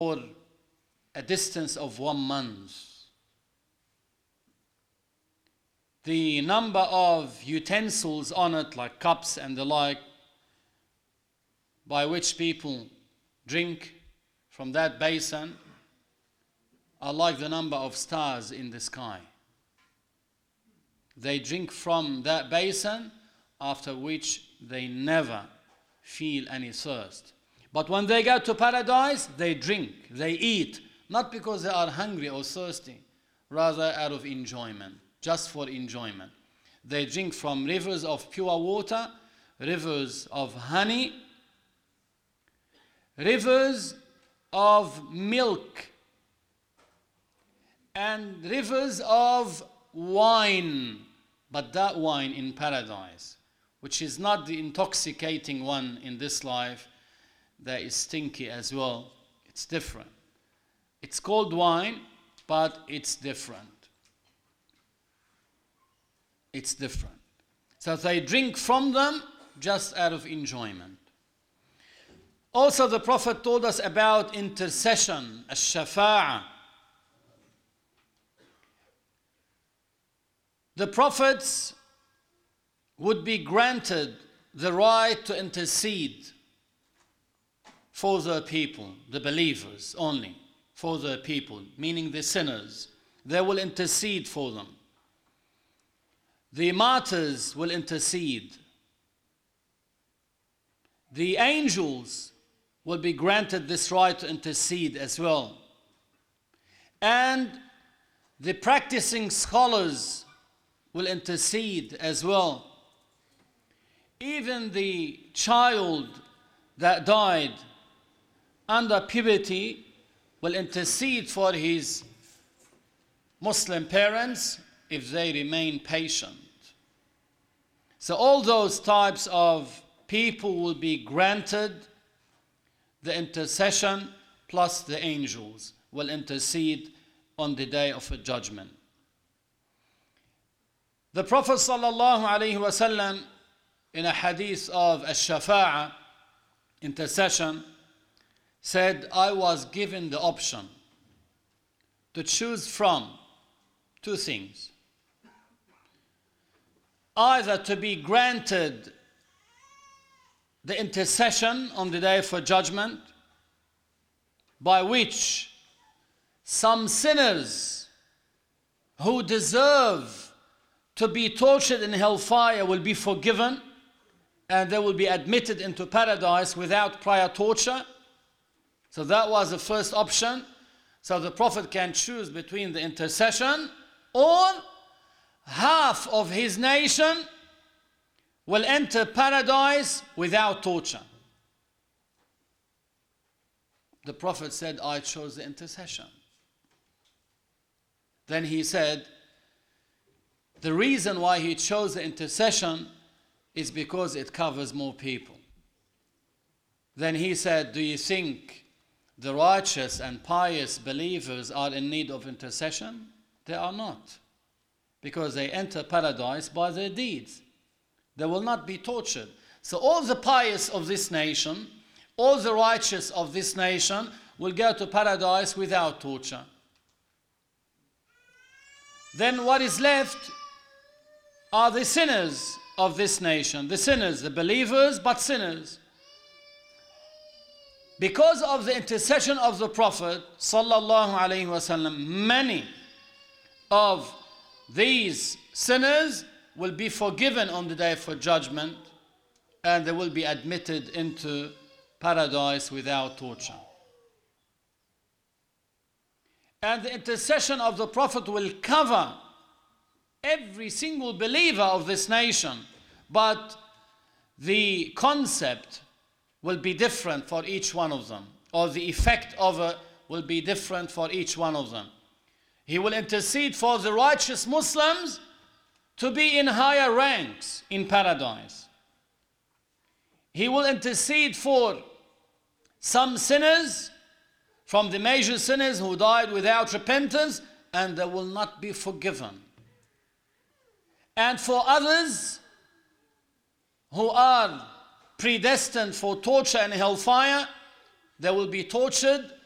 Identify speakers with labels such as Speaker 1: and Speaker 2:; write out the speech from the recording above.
Speaker 1: for a distance of 1 month. The number of utensils on it, like cups and the like, by which people drink from that basin, are like the number of stars in the sky. They drink from that basin, after which they never feel any thirst. But when they go to paradise, they drink, they eat, not because they are hungry or thirsty, rather out of enjoyment, just for enjoyment. They drink from rivers of pure water, rivers of honey, rivers of milk, and rivers of wine, but that wine in paradise, which is not the intoxicating one in this life, that is stinky as well. It's different. It's called wine, but it's different. It's different. So they drink from them just out of enjoyment. Also, the Prophet told us about intercession, ash-shafa'ah. The prophets would be granted the right to intercede for the people, the believers only, for the people, meaning the sinners. They will intercede for them. The martyrs will intercede. The angels will be granted this right to intercede as well. And the practicing scholars will intercede as well. Even the child that died under puberty will intercede for his Muslim parents if they remain patient. So all those types of people will be granted the intercession, plus the angels will intercede on the day of judgment. The Prophet ﷺ, in a hadith of ash-shafa'ah, intercession, said, I was given the option to choose from 2 things. Either to be granted the intercession on the day for judgment, by which some sinners who deserve to be tortured in hellfire will be forgiven, and they will be admitted into paradise without prior torture. So that was the first option. So the Prophet can choose between the intercession, or half of his nation will enter paradise without torture. The Prophet said, I chose the intercession. Then he said, the reason why he chose the intercession is because it covers more people. Then he said, do you think the righteous and pious believers are in need of intercession? They are not, because they enter paradise by their deeds. They will not be tortured. So all the pious of this nation, all the righteous of this nation will go to paradise without torture. Then what is left are the sinners of this nation. The sinners, the believers, but sinners. Because of the intercession of the Prophet sallallahu alaihi wasallam, many of these sinners will be forgiven on the day for judgment, and they will be admitted into paradise without torture. And the intercession of the Prophet will cover every single believer of this nation, but the concept will be different for each one of them, or the effect of it will be different for each one of them. He will intercede for the righteous Muslims to be in higher ranks in paradise. He will intercede for some sinners, from the major sinners who died without repentance, and they will not be forgiven. And for others who are predestined for torture and hellfire, they will be tortured